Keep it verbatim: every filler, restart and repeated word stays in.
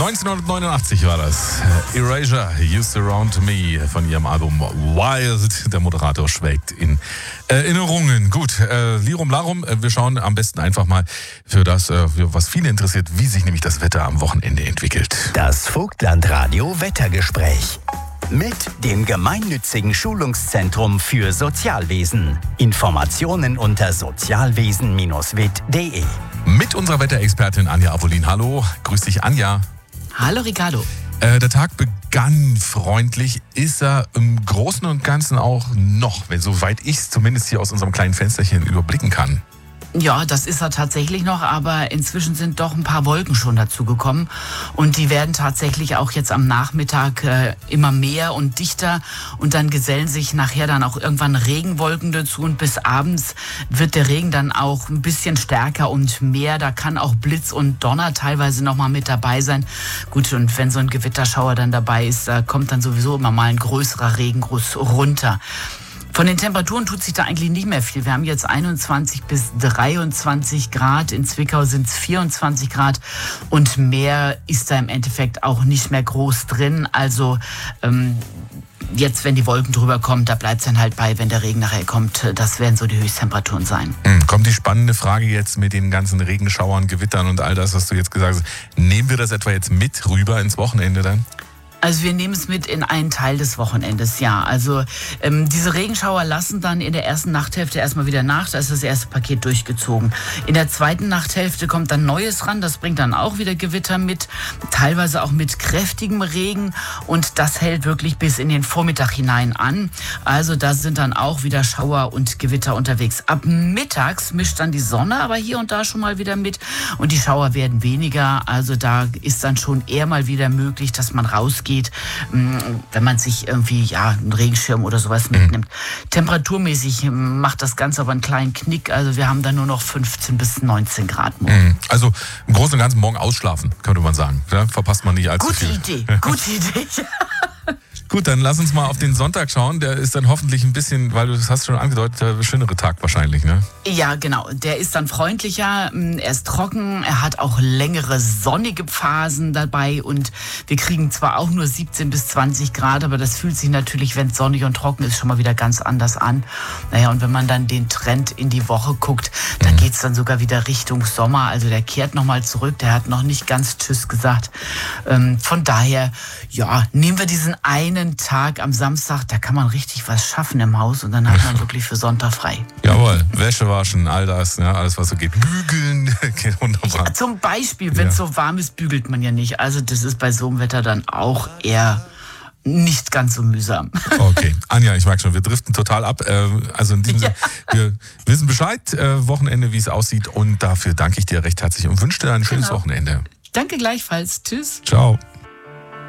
neunzehnhundertneunundachtzig war das. Erasure, You Surround Me von ihrem Album Wild. Der Moderator schwelgt in Erinnerungen. Gut, äh, Lirum Larum, wir schauen am besten einfach mal für das, äh, was viele interessiert, wie sich nämlich das Wetter am Wochenende entwickelt. Das Vogtlandradio Wettergespräch. Mit dem gemeinnützigen Schulungszentrum für Sozialwesen. Informationen unter sozialwesen Bindestrich wit Punkt de. Mit unserer Wetterexpertin Anja Avolin. Hallo, grüß dich Anja. Hallo Ricardo. Äh, der Tag begann freundlich, ist er im Großen und Ganzen auch noch, wenn soweit ich es zumindest hier aus unserem kleinen Fensterchen überblicken kann. Ja, das ist er tatsächlich noch, aber inzwischen sind doch ein paar Wolken schon dazugekommen und die werden tatsächlich auch jetzt am Nachmittag äh, immer mehr und dichter und dann gesellen sich nachher dann auch irgendwann Regenwolken dazu und bis abends wird der Regen dann auch ein bisschen stärker und mehr. Da kann auch Blitz und Donner teilweise nochmal mit dabei sein. Gut, und wenn so ein Gewitterschauer dann dabei ist, da kommt dann sowieso immer mal ein größerer Regenguss runter. Von den Temperaturen tut sich da eigentlich nicht mehr viel. Wir haben jetzt einundzwanzig bis dreiundzwanzig Grad. In Zwickau sind es vierundzwanzig Grad. Und mehr ist da im Endeffekt auch nicht mehr groß drin. Also ähm, jetzt, wenn die Wolken drüber kommen, da bleibt es dann halt bei, wenn der Regen nachher kommt. Das werden so die Höchsttemperaturen sein. Hm, kommt die spannende Frage jetzt mit den ganzen Regenschauern, Gewittern und all das, was du jetzt gesagt hast. Nehmen wir das etwa jetzt mit rüber ins Wochenende dann? Also wir nehmen es mit in einen Teil des Wochenendes, ja. Also ähm, diese Regenschauer lassen dann in der ersten Nachthälfte erstmal wieder nach. Da ist das erste Paket durchgezogen. In der zweiten Nachthälfte kommt dann Neues ran. Das bringt dann auch wieder Gewitter mit. Teilweise auch mit kräftigem Regen. Und das hält wirklich bis in den Vormittag hinein an. Also da sind dann auch wieder Schauer und Gewitter unterwegs. Ab mittags mischt dann die Sonne aber hier und da schon mal wieder mit. Und die Schauer werden weniger. Also da ist dann schon eher mal wieder möglich, dass man rausgeht, wenn man sich irgendwie ja, einen Regenschirm oder sowas mitnimmt. Mhm. Temperaturmäßig macht das Ganze aber einen kleinen Knick. Also wir haben da nur noch fünfzehn bis neunzehn Grad morgen. Mhm. Also im Großen und Ganzen morgen ausschlafen, könnte man sagen. Ja, verpasst man nicht allzu Gute viel. Idee, gute Idee. Gut, dann lass uns mal auf den Sonntag schauen. Der ist dann hoffentlich ein bisschen, weil du das hast schon angedeutet, der schönere Tag wahrscheinlich, ne? Ja, genau. Der ist dann freundlicher, er ist trocken, er hat auch längere sonnige Phasen dabei und wir kriegen zwar auch nur siebzehn bis zwanzig Grad, aber das fühlt sich natürlich, wenn es sonnig und trocken ist, schon mal wieder ganz anders an. Naja, und wenn man dann den Trend in die Woche guckt, mhm. da geht es dann sogar wieder Richtung Sommer. Also der kehrt nochmal zurück, der hat noch nicht ganz Tschüss gesagt. Ähm, von daher, ja, nehmen wir diesen einen Tag am Samstag, da kann man richtig was schaffen im Haus und dann hat man wirklich für Sonntag frei. Jawohl, Wäsche waschen, all das, ja, alles was so geht. Bügeln, geht wunderbar. Ja, zum Beispiel, wenn es ja. so warm ist, bügelt man ja nicht. Also das ist bei so einem Wetter dann auch eher nicht ganz so mühsam. Okay, Anja, ich merke schon, wir driften total ab. Also in diesem Sinne, ja. wir wissen Bescheid, Wochenende, wie es aussieht und dafür danke ich dir recht herzlich und wünsche dir ein schönes genau. Wochenende. Danke gleichfalls. Tschüss. Ciao.